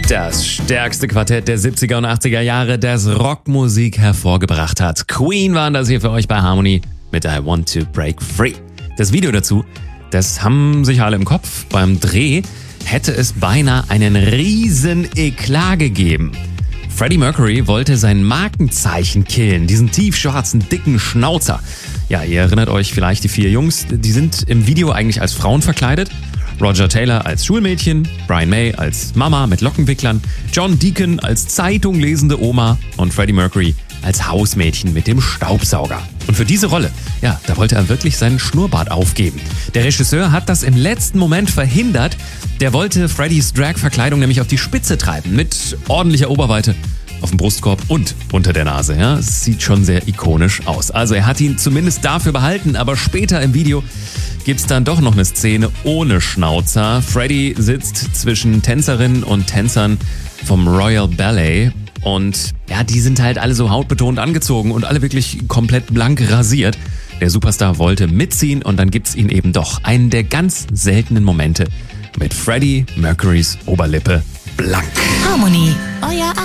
Das stärkste Quartett der 70er und 80er Jahre, das Rockmusik hervorgebracht hat. Queen waren das hier für euch bei Harmony mit I Want to Break Free. Das Video dazu, das haben sich alle im Kopf. Beim Dreh hätte es beinahe einen riesen Eklat gegeben. Freddie Mercury wollte sein Markenzeichen killen, diesen tiefschwarzen, dicken Schnauzer. Ja, ihr erinnert euch vielleicht, die 4 Jungs, die sind im Video eigentlich als Frauen verkleidet. Roger Taylor als Schulmädchen, Brian May als Mama mit Lockenwicklern, John Deacon als Zeitung lesende Oma und Freddie Mercury als Hausmädchen mit dem Staubsauger. Und für diese Rolle, ja, da wollte er wirklich seinen Schnurrbart aufgeben. Der Regisseur hat das im letzten Moment verhindert. Der wollte Freddys Drag-Verkleidung nämlich auf die Spitze treiben, mit ordentlicher Oberweite auf dem Brustkorb und unter der Nase. Ja, es sieht schon sehr ikonisch aus. Also er hat ihn zumindest dafür behalten, aber später im Video gibt's dann doch noch eine Szene ohne Schnauzer. Freddie sitzt zwischen Tänzerinnen und Tänzern vom Royal Ballet und ja, die sind halt alle so hautbetont angezogen und alle wirklich komplett blank rasiert. Der Superstar wollte mitziehen und dann gibt's ihn eben doch. Einen der ganz seltenen Momente mit Freddie Mercurys Oberlippe blank. Harmony, euer